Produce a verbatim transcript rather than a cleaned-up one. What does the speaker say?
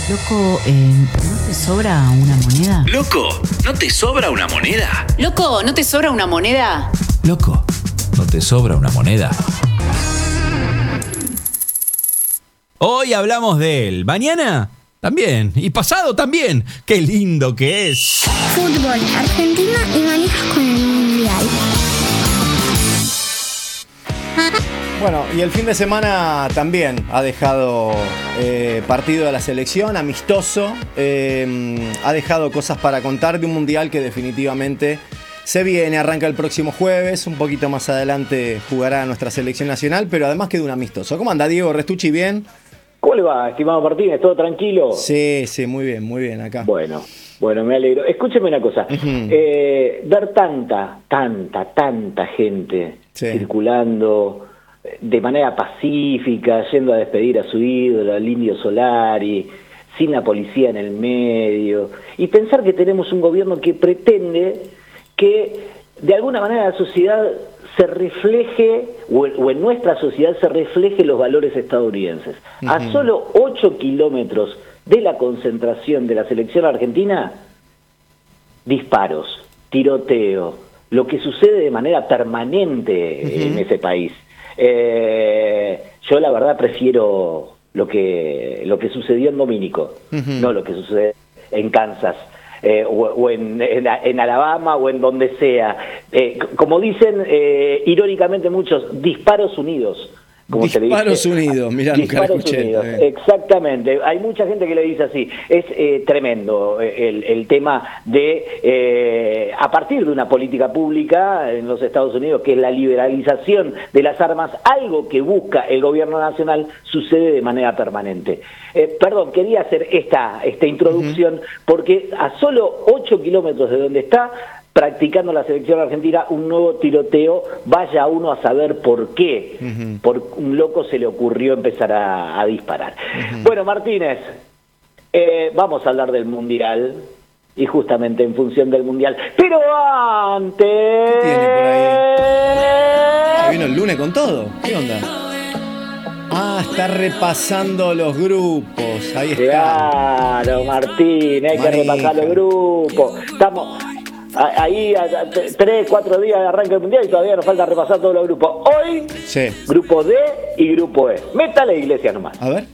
Loco, eh, ¿no te sobra una moneda? Loco, ¿no te sobra una moneda? Loco, ¿no te sobra una moneda? Loco, ¿no te sobra una moneda? Hoy hablamos de él. Mañana también. Y pasado también. ¡Qué lindo que es! Fútbol, Argentina y manijas con el Mundial. Bueno, y el fin de semana también ha dejado eh, partido de la selección, amistoso. Eh, ha dejado cosas para contar de un mundial que definitivamente se viene, arranca el próximo jueves. Un poquito más adelante jugará nuestra selección nacional, pero además queda un amistoso. ¿Cómo anda, Diego Restucci? ¿Bien? ¿Cómo le va, estimado Martínez? ¿Todo tranquilo? Sí, sí, muy bien, muy bien acá. Bueno, bueno, me alegro. Escúcheme una cosa. Uh-huh. Eh, ver tanta, tanta, tanta gente sí. circulando de manera pacífica, yendo a despedir a su ídolo, al Indio Solari, sin la policía en el medio, y pensar que tenemos un gobierno que pretende que de alguna manera la sociedad se refleje, o, o en nuestra sociedad se refleje los valores estadounidenses. Uh-huh. A solo ocho kilómetros de la concentración de la selección argentina, disparos, tiroteo, lo que sucede de manera permanente uh-huh. en ese país. Eh, yo la verdad prefiero lo que lo que sucedió en Domínico, uh-huh. no lo que sucede en Kansas. Eh, o, o en, en, en Alabama o en donde sea. Eh, como dicen eh, irónicamente muchos, disparos unidos. Como disparos se le dice. unidos, mirá, nunca lo escuché. Unidos. Exactamente, hay mucha gente que le dice así. Es eh, tremendo el, el tema de, eh, a partir de una política pública en los Estados Unidos, que es la liberalización de las armas, algo que busca el gobierno nacional sucede de manera permanente. Eh, perdón, quería hacer esta, esta introducción, uh-huh. porque a solo ocho kilómetros de donde está, practicando la selección argentina, un nuevo tiroteo, vaya uno a saber por qué, uh-huh. por un loco se le ocurrió empezar a, a disparar. Uh-huh. Bueno, Martínez, eh, vamos a hablar del Mundial, y justamente en función del Mundial, pero antes... ¿Qué tiene por ahí? Ah, vino el lunes con todo, ¿qué onda? Ah, está repasando los grupos, ahí está. Claro, Martín, hay Manija. que repasar los grupos. Estamos... Ahí, a, a, tres, cuatro días de arranque del Mundial y todavía nos falta repasar todos los grupos. Hoy, sí. Grupo D y Grupo E. Métale Iglesia nomás. A ver.